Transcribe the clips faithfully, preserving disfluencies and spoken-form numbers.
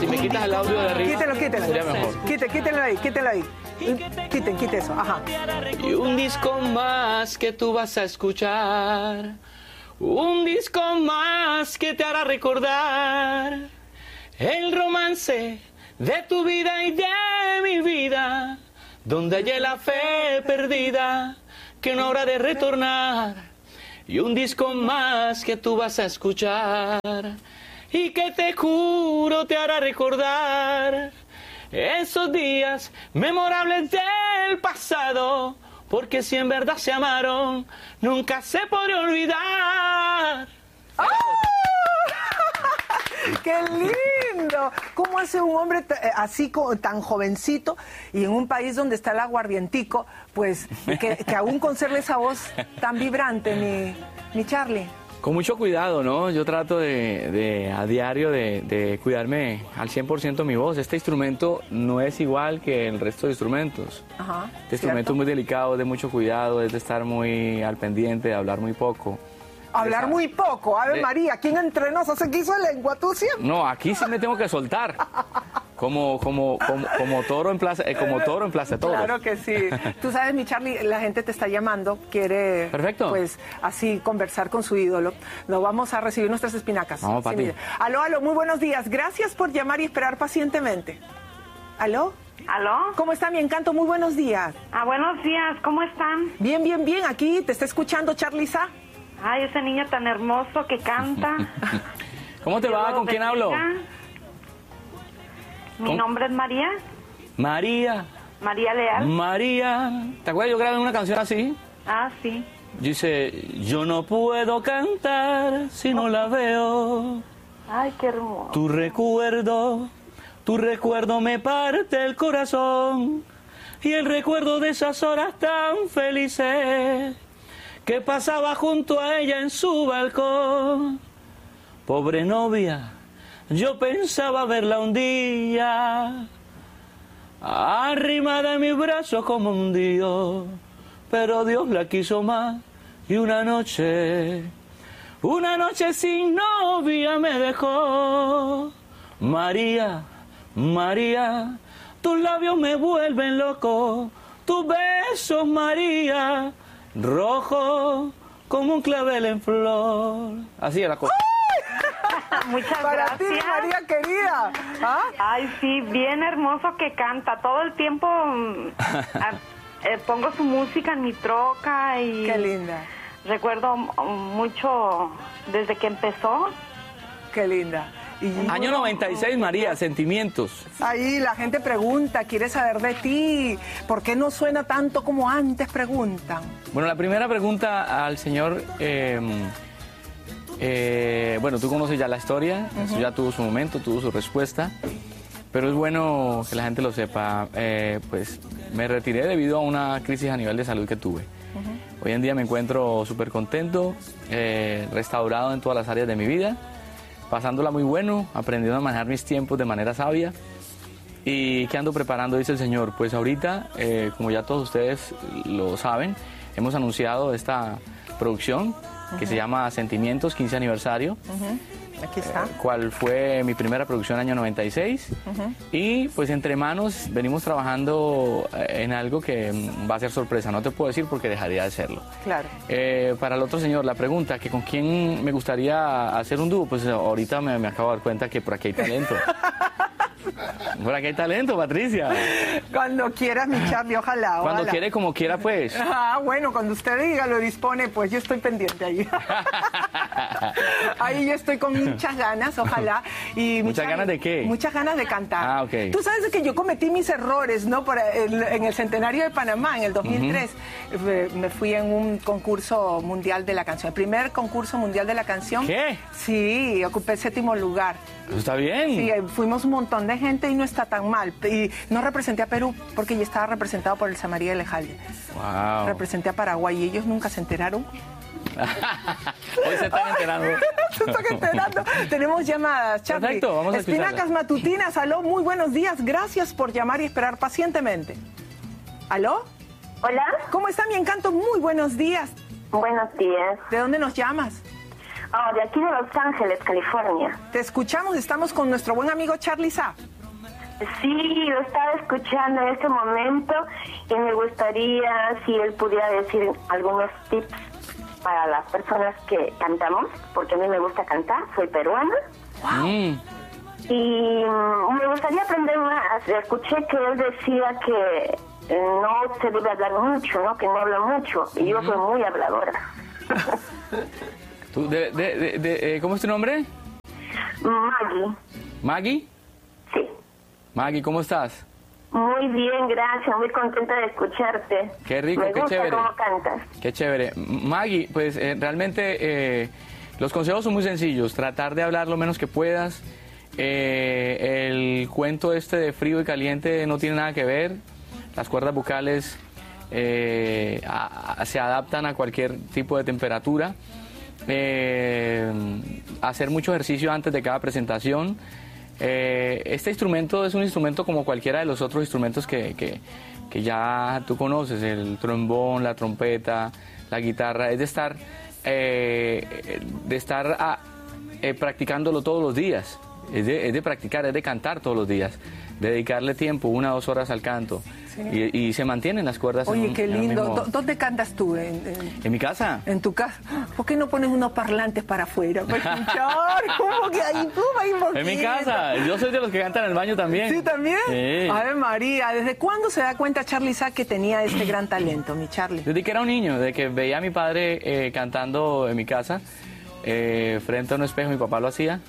si me quitas el audio de arriba, Quítelo, quítelo. sería mejor. Quite, quítelo ahí, quítelo ahí. Quiten, quite eso, ajá. Y un disco más que tú vas a escuchar, un disco más que te hará recordar el romance de tu vida y de mi vida, donde hallé la fe perdida que no habrá de retornar. Y un disco más que tú vas a escuchar y que te juro te hará recordar esos días memorables del pasado, porque si en verdad se amaron, nunca se podrá olvidar. ¡Oh! ¡Qué lindo! ¿Cómo hace un hombre así como tan jovencito y en un país donde está el aguardientico, pues que, que aún conserve esa voz tan vibrante, mi, mi Charlie? Con mucho cuidado, ¿no? Yo trato de, de a diario de, de cuidarme al cien por ciento mi voz. Este instrumento no es igual que el resto de instrumentos. Ajá, este instrumento ¿cierto? Es muy delicado, es de mucho cuidado, es de estar muy al pendiente, de hablar muy poco. Hablar muy poco, Ave de... María, ¿quién entre nos hace quiso lengua? ¿Tú siempre? No, aquí sí me tengo que soltar. Como, como, como, como toro en plaza, eh, como toro en plaza de toros. Claro que sí. Tú sabes, mi Charlie, la gente te está llamando, quiere Perfecto. pues así conversar con su ídolo. Nos vamos a recibir nuestras espinacas. Vamos, Pati. Sí, aló, aló, muy buenos días. Gracias por llamar y esperar pacientemente. ¿Aló? ¿Aló? ¿Cómo está mi encanto? Muy buenos días. Ah, buenos días, ¿cómo están? Bien, bien, bien. Aquí te está escuchando Charly Sa. Ay, ese niño tan hermoso que canta. ¿Cómo te va? ¿Con quién hablo? Mi ¿Con? nombre es María. María. María Leal. María. ¿Te acuerdas? Yo grabé una canción así. Ah, sí. Dice, yo no puedo cantar si no la veo. Ay, qué hermoso. Tu recuerdo, tu recuerdo me parte el corazón. Y el recuerdo de esas horas tan felices que pasaba junto a ella en su balcón. Pobre novia, yo pensaba verla un día, arrimada en mis brazos como un dios, pero Dios la quiso más y una noche, una noche sin novia me dejó. María, María, tus labios me vuelven loco, tus besos, María, rojo como un clavel en flor. Así es la cosa. Muchas Para gracias. ti, María querida. ¿Ah? Ay, sí, bien hermoso que canta. Todo el tiempo a, eh, pongo su música en mi troca y... Qué linda. Recuerdo mucho desde que empezó. Qué linda. Y... Año noventa y seis, María, Sentimientos. Ahí la gente pregunta, quiere saber de ti. ¿Por qué no suena tanto como antes preguntan? Bueno, la primera pregunta al señor... Eh, eh, bueno, tú conoces ya la historia, uh-huh. Eso ya tuvo su momento, tuvo su respuesta. Pero es bueno que la gente lo sepa. Eh, pues me retiré debido a una crisis a nivel de salud que tuve. Uh-huh. Hoy en día me encuentro súper contento, eh, restaurado en todas las áreas de mi vida, pasándola muy bueno, aprendiendo a manejar mis tiempos de manera sabia. ¿Y qué ando preparando? Dice el Señor. Pues ahorita, eh, como ya todos ustedes lo saben, hemos anunciado esta producción que uh-huh. se llama Sentimientos, quince aniversario. Uh-huh. Aquí está. Eh, cual fue mi primera producción año noventa y seis. Uh-huh. Y pues entre manos venimos trabajando en algo que va a ser sorpresa. No te puedo decir porque dejaría de serlo. Claro. Eh, para el otro señor, la pregunta, que con quién me gustaría hacer un dúo, pues ahorita me, me acabo de dar cuenta que por aquí hay talento. Por aquí hay talento, Patricia. Cuando quieras, mi Charly, ojalá, ojalá. Cuando quiere, como quiera, pues. Ah, bueno, cuando usted diga, lo dispone, pues yo estoy pendiente ahí. Ahí yo estoy con muchas ganas, ojalá. Y ¿Muchas ganas de qué? Muchas ganas de cantar. Ah, ok. Tú sabes que yo cometí mis errores, ¿no? Por el, en el centenario de Panamá, en el dos mil tres, uh-huh. me fui en un concurso mundial de la canción. El primer concurso mundial de la canción. ¿Qué? Sí, ocupé el séptimo lugar. Eso está bien. Sí, fuimos un montón de gente y no está tan mal. Y no representé a Perú porque ya estaba representado por el Samaría de Lejalde. Wow. Representé a Paraguay y ellos nunca se enteraron. Hoy se están enterando. Se están enterando. Tenemos llamadas, Charly. Perfecto, vamos a Espinacas escucharla. matutinas, aló, muy buenos días. Gracias por llamar y esperar pacientemente. ¿Aló? Hola. ¿Cómo está mi encanto? Muy buenos días. Buenos días. ¿De dónde nos llamas? Oh, de aquí de Los Ángeles, California. Te escuchamos, estamos con nuestro buen amigo Charly Sa. Sí, lo estaba escuchando en este momento y me gustaría si él pudiera decir algunos tips para las personas que cantamos, porque a mí me gusta cantar, soy peruana. Wow. Mm. Y um, me gustaría aprender más. Escuché que él decía que no se debe hablar mucho, ¿no? Que no habla mucho, y yo soy muy habladora. ¿Tú, de, de, de, de, eh, ¿Cómo es tu nombre? Maggie. ¿Maggie? Sí. Maggie, ¿cómo estás? Muy bien, gracias, muy contenta de escucharte. Qué rico, Me qué gusta chévere. cómo cantas. Qué chévere. Maggie, pues eh, realmente eh, los consejos son muy sencillos. Tratar de hablar lo menos que puedas. Eh, el cuento este de frío y caliente no tiene nada que ver. Las cuerdas vocales eh, a, a, se adaptan a cualquier tipo de temperatura. Eh, hacer mucho ejercicio antes de cada presentación. Eh, este instrumento es un instrumento como cualquiera de los otros instrumentos que, que, que ya tú conoces, el trombón, la trompeta, la guitarra, es de estar, eh, de estar a, eh, practicándolo todos los días, es de, es de practicar, es de cantar todos los días, dedicarle tiempo, una o dos horas al canto. Sí. Y, y se mantienen las cuerdas. Oye, en, qué en lindo. mismo... ¿Dónde cantas tú? ¿En, en... ¿En mi casa? ¿En tu casa? ¿Por qué no pones unos parlantes para afuera para escuchar? ¿Cómo que ahí tú ahí poquito? En mi casa. Yo soy de los que cantan en el baño también. ¿Sí, también? Sí. Ave María, ¿desde cuándo se da cuenta Charly Sa que tenía este gran talento, mi Charly? Desde que era un niño, desde que veía a mi padre eh, cantando en mi casa, eh, frente a un espejo, mi papá lo hacía.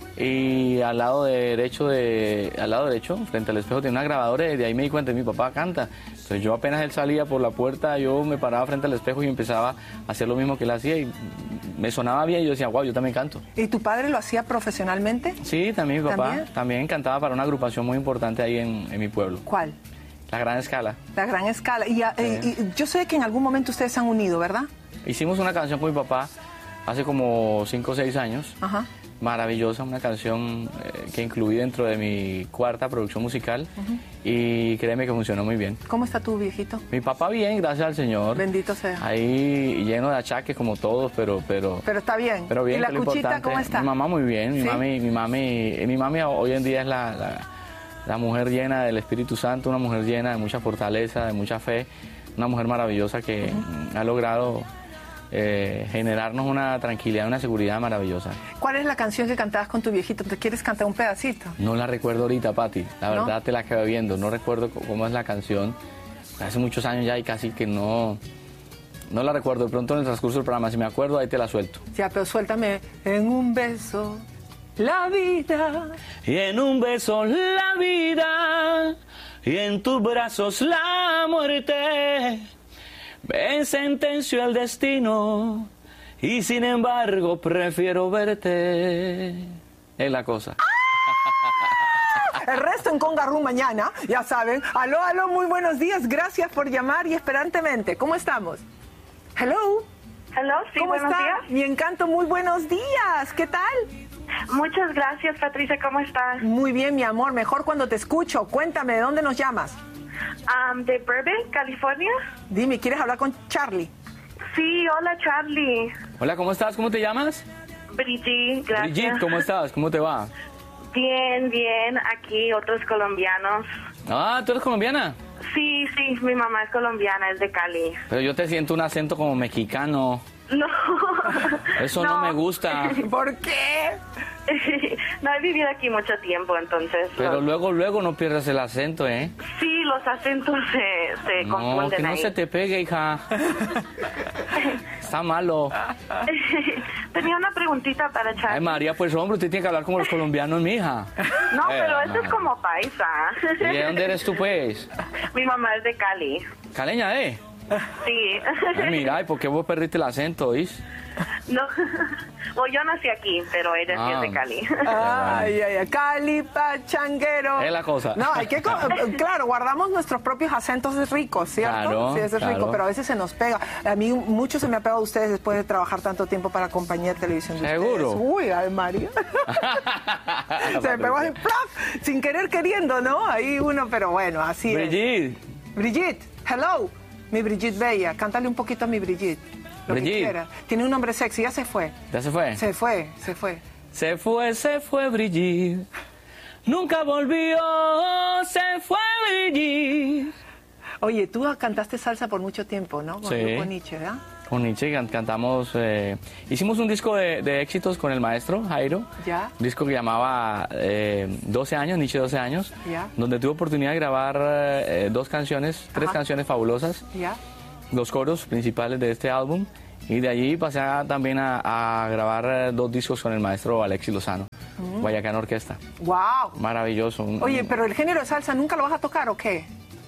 Y al lado derecho, de, al lado derecho, frente al espejo, tenía una grabadora y de ahí me di cuenta, mi papá canta. Entonces yo apenas él salía por la puerta, yo me paraba frente al espejo y empezaba a hacer lo mismo que él hacía y me sonaba bien y yo decía, wow, yo también canto. ¿Y tu padre lo hacía profesionalmente? Sí, también mi papá. ¿También? También cantaba para una agrupación muy importante ahí en, en mi pueblo. ¿Cuál? La Gran Escala. La Gran Escala. Y, eh, y yo sé que en algún momento ustedes se han unido, ¿verdad? Hicimos una canción con mi papá hace como cinco o seis años. Ajá. Maravillosa, una canción eh, que incluí dentro de mi cuarta producción musical. Uh-huh. Y créeme que funcionó muy bien. ¿Cómo está tu viejito? Mi papá bien, gracias al Señor. Bendito sea. Ahí lleno de achaques como todos, pero... Pero, pero está bien. Pero bien. ¿Y la que lo cuchita importante. Cómo está? Mi mamá muy bien, mi, ¿sí? mami, mi, mami, mi mami hoy en día es la, la, la mujer llena del Espíritu Santo, una mujer llena de mucha fortaleza, de mucha fe, una mujer maravillosa que uh-huh. ha logrado... Eh, generarnos una tranquilidad, una seguridad maravillosa. ¿Cuál es la canción que cantabas con tu viejito? ¿Te quieres cantar un pedacito? No la recuerdo ahorita, Pati. La verdad ¿no? te la quedo viendo. No recuerdo cómo es la canción. Hace muchos años ya y casi que no... No la recuerdo. De pronto en el transcurso del programa, si me acuerdo, ahí te la suelto. Ya, pero suéltame. En un beso, la vida. Y en un beso, la vida. Y en tus brazos, la muerte. Me sentenció el destino y sin embargo prefiero verte. Es la cosa. El resto en Conga Room mañana, ya saben. Aló, aló, muy buenos días. Gracias por llamar y esperantemente. ¿Cómo estamos? Hello. Hello, sí, ¿Cómo buenos está? días. Mi encanto, muy buenos días. ¿Qué tal? Muchas gracias, Patricia. ¿Cómo estás? Muy bien, mi amor. Mejor cuando te escucho. Cuéntame, ¿de dónde nos llamas? Um, de Burbank, California. Dime, ¿quieres hablar con Charly? Sí, hola Charly. Hola, ¿cómo estás? ¿Cómo te llamas? Brigitte, gracias. Brigitte, ¿cómo estás? ¿Cómo te va? Bien, bien. Aquí otros colombianos. Ah, ¿tú eres colombiana? Sí, sí, mi mamá es colombiana, es de Cali. Pero yo te siento un acento como mexicano. No. Eso no, no me gusta. ¿Por qué? No he vivido aquí mucho tiempo, entonces... Pero los... luego, luego no pierdas el acento, ¿eh? Sí, los acentos se, se no, confunden que no ahí. se te pegue, hija. Está malo. Tenía una preguntita para Charly. Ay, María, pues hombre, usted tiene que hablar como los colombianos, mija. No, eh, pero eso no. es como paisa. ¿Y de dónde eres tú, pues? Mi mamá es de Cali. ¿Caleña, eh? Sí. Ay, mira, ¿y por qué vos perdiste el acento, oís? No, bueno, yo nací aquí, pero ella sí Ah. es de Cali. Ay, ay, ay, Cali, pachanguero. Es la cosa. No, hay que, claro, guardamos nuestros propios acentos ricos, ¿cierto? Claro, sí, eso es claro. rico, pero a veces se nos pega. A mí mucho se me ha pegado a ustedes después de trabajar tanto tiempo para la compañía de televisión de ¿Seguro? ustedes. Uy, ay, María. Se me pegó así, ¡plaf! Sin querer queriendo, ¿no? Ahí uno, pero bueno, así Brigitte. es. Brigitte, hello. Mi Brigitte Bella, cántale un poquito a mi Brigitte. Lo que Brigitte. quiera. Tiene un nombre sexy, ya se fue. ¿Ya se fue? Se fue, se fue. Se fue, se fue Brigitte. Nunca volvió, se fue Brigitte. Oye, tú cantaste salsa por mucho tiempo, ¿no? Con Sí. el grupo Nietzsche, ¿verdad? Con Nietzsche can- cantamos, eh, hicimos un disco de, de éxitos con el maestro Jairo. Ya. Un disco que llamaba eh, doce años, Nietzsche doce años. Ya. Donde tuve oportunidad de grabar eh, dos canciones, tres Ajá. canciones fabulosas. ¿Ya? Los coros principales de este álbum. Y de allí pasé a- también a, a grabar eh, dos discos con el maestro Alexis Lozano, Guayacán Orquesta. ¡Wow! Maravilloso. un- Oye, un- pero el género de salsa, ¿nunca lo vas a tocar o qué?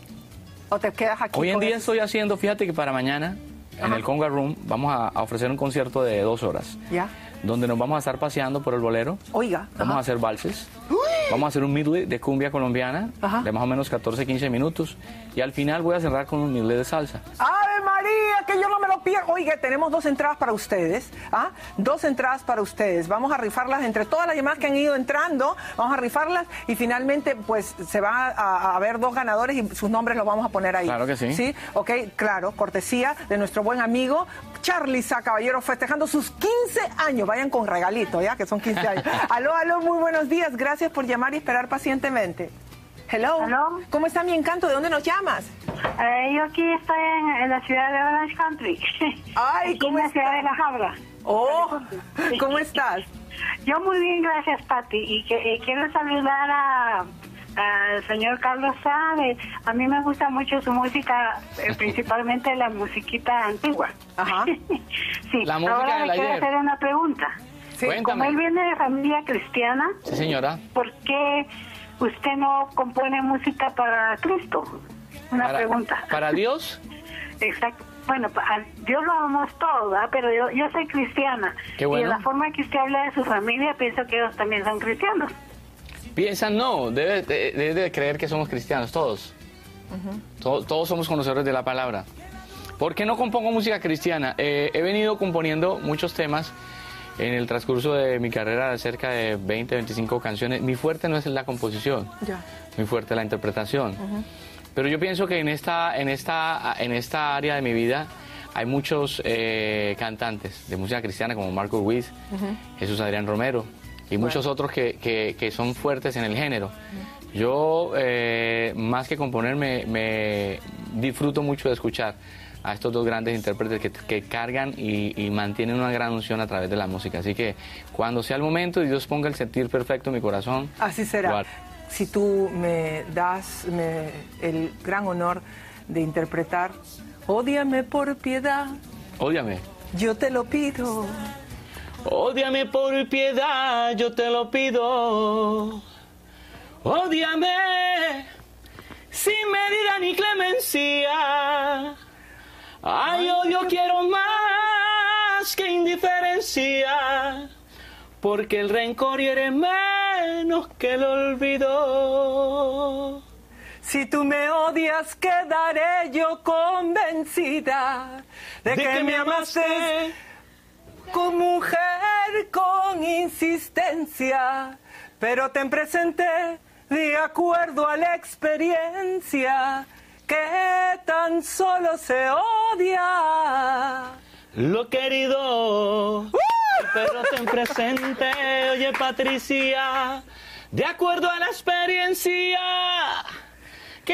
¿O te quedas aquí? Hoy en con día eso? estoy haciendo, fíjate que para mañana, en Ajá. el Conga Room, vamos a, a ofrecer un concierto de dos horas. ¿Ya? Donde nos vamos a estar paseando por el bolero. Oiga. Vamos ajá. a hacer valses. Vamos a hacer un medley de cumbia colombiana Ajá. de más o menos catorce, quince minutos. Y al final voy a cerrar con un medley de salsa. ¡Ave María! Que yo no me lo pierdo. Oiga, tenemos dos entradas para ustedes. ¿Ah? Dos entradas para ustedes. Vamos a rifarlas entre todas las llamadas que han ido entrando. Vamos a rifarlas y finalmente, pues, se va a, a ver dos ganadores y sus nombres los vamos a poner ahí. Claro que sí. ¿Sí? Ok, claro. Cortesía de nuestro buen amigo Charly Sa Caballero, festejando sus quince años. Vayan con regalito, ¿ya? Que son quince años. Aló, aló, muy buenos días. Gracias por llamar y esperar pacientemente. Hello. Aló. ¿Cómo está mi encanto? ¿De dónde nos llamas? Eh, yo aquí estoy en, en la ciudad de Orange Country. Ay, Aquí ¿cómo en la está? ciudad de La Habra. Oh, ¿cómo estás? Yo muy bien, gracias, Pati. Y que, eh, quiero saludar a al señor Carlos Sabe. A mí me gusta mucho su música, eh, principalmente la musiquita antigua. Ajá. Sí, La música ahora del le quiero ayer. hacer una pregunta. Sí, Como él Cuéntame. viene de familia cristiana, Sí, señora. ¿por qué usted no compone música para Cristo? Una Para, pregunta. para Dios, Exacto. Bueno, pa- a Dios lo amamos todos, ¿verdad? Pero yo, yo soy cristiana. Qué bueno. Y de la forma que usted habla de su familia, pienso que ellos también son cristianos. piensan no, debe, de- debe de creer que somos cristianos, todos. To- todos somos conocedores de la palabra. ¿Por qué no compongo música cristiana? Eh, he venido componiendo muchos temas en el transcurso de mi carrera, de cerca de veinte, veinticinco canciones. Mi fuerte no es la composición, Ya. mi fuerte es la interpretación. Pero yo pienso que en esta, en esta, en esta área de mi vida hay muchos eh, cantantes de música cristiana como Marco Ruiz, Jesús Adrián Romero y muchos otros que, que- que son fuertes en el género. Yo, eh, más que componer, me, me disfruto mucho de escuchar a estos dos grandes intérpretes que, que cargan y, y mantienen una gran unción a través de la música. Así que cuando sea el momento y Dios ponga el sentir perfecto en mi corazón, Así será. lo haré. Si tú me das me- el gran honor de interpretar Ódiame por piedad, Ódiame. yo te lo pido. Ódiame por piedad, yo te lo pido. Ódiame sin medida ni clemencia. Ay, odio quiero más que indiferencia, porque el rencor hiere menos que el olvido. Si tú me odias, quedaré yo convencida de, que, me amaste con mujer con insistencia, pero ten presente, de acuerdo a la experiencia, que tan solo se odia Lo querido, pero ten presente, oye Patricia, de acuerdo a la experiencia,